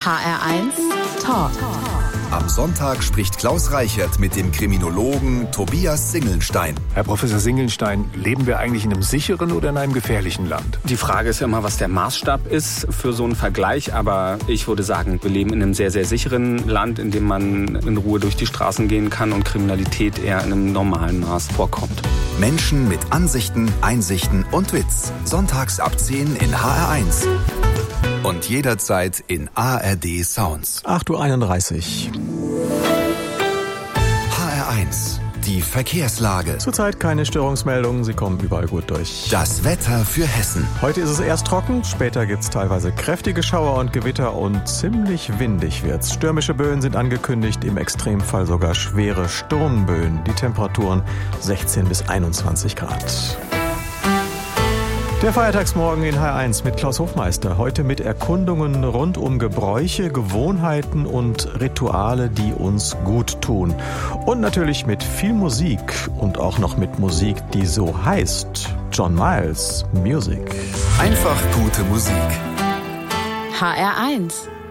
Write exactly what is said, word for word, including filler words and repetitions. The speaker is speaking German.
H R eins Talk. Am Sonntag spricht Klaus Reichert mit dem Kriminologen Tobias Singelnstein. Herr Professor Singelnstein, leben wir eigentlich in einem sicheren oder in einem gefährlichen Land? Die Frage ist ja immer, was der Maßstab ist für so einen Vergleich. Aber ich würde sagen, wir leben in einem sehr, sehr sicheren Land, in dem man in Ruhe durch die Straßen gehen kann und Kriminalität eher in einem normalen Maß vorkommt. Menschen mit Ansichten, Einsichten und Witz. Sonntags ab zehn in H R eins. Und jederzeit in A R D Sounds. acht Uhr einunddreißig. H R eins. Die Verkehrslage. Zurzeit keine Störungsmeldungen, sie kommen überall gut durch. Das Wetter für Hessen. Heute ist es erst trocken, später gibt's teilweise kräftige Schauer und Gewitter und ziemlich windig wird's. Stürmische Böen sind angekündigt, im Extremfall sogar schwere Sturmböen. Die Temperaturen sechzehn bis einundzwanzig Grad. Der Feiertagsmorgen in H R eins mit Klaus Hofmeister. Heute mit Erkundungen rund um Gebräuche, Gewohnheiten und Rituale, die uns gut tun. Und natürlich mit viel Musik und auch noch mit Musik, die so heißt. John Miles, Music. Einfach gute Musik. H R eins.